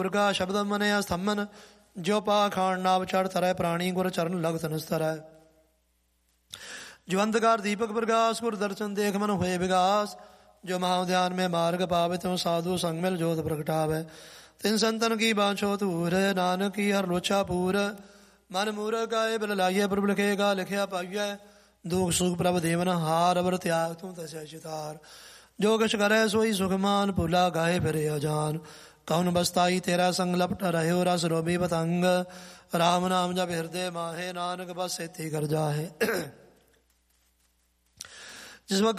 ਗੁਰਗਾ ਸ਼ਬਦ ਮਨਿਆ ਸਥੰਮਨ, ਜੋ ਪਾ ਖਾਣ ਨਾਵ ਚੜ ਤਰੈ, ਪ੍ਰਾਣੀ ਗੁਰ ਚਰਨ ਲਗਤ ਨਿਸਤਰੈ। ਜੋ ਅੰਧਕਾਰ ਦੀਪਕ ਪ੍ਰਗਾਸ, ਗੁਰ ਦਰਸ਼ਨ ਦੇਖ ਮਨ ਹੋਏ ਵਿਗਾਸ। ਜੋ ਮਹਾਧਿਆਨ में मार्ग पावे, त्यों साधु संग मिल जोत प्रगटावे। तिन संतन की बाछो तूर, नानक की हर लोचा पूर। मन मूरख गाए बिल लाइए, प्रभु लिखेगा लिखिया पाइए। दुख सुख प्रभ देवन हार, अवर त्याग तू तस्य चितार। जो कछ करे सोई सुखमान, भूला गाए फिरे अजान। कौन बसताई तेरा संग लपट रहे, रस रोबी पतंग। राम नाम जब हृदय माहे, नानक बस सेती कर जाहे। जिस वक्त